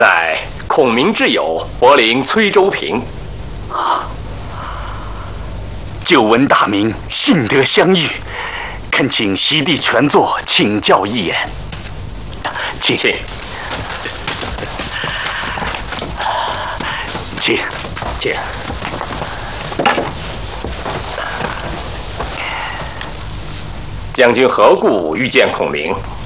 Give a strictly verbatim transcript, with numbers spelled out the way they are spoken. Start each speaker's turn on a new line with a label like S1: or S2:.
S1: 乃孔明之友，伯陵崔州平。
S2: 啊，久闻大名，幸得相遇，恳请席地全坐，请教一言。请
S1: 请
S2: 请
S1: 请。将军何故欲见孔明？